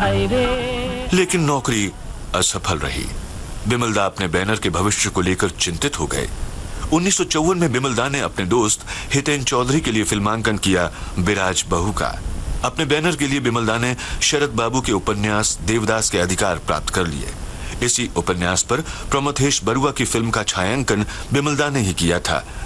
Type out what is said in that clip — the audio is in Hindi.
लेकिन नौकरी असफल रही। बिमलदा अपने बैनर के भविष्य को लेकर चिंतित हो गए। 1954 में बिमलदा ने अपने दोस्त हितेन चौधरी के लिए फिल्मांकन किया बिराज बहू का। अपने बैनर के लिए बिमलदा ने शरद बाबू के उपन्यास देवदास के अधिकार प्राप्त कर लिए। इसी उपन्यास पर प्रमथेश बरुआ की फिल्म का छायांकन बिमलदा ने ही किया था।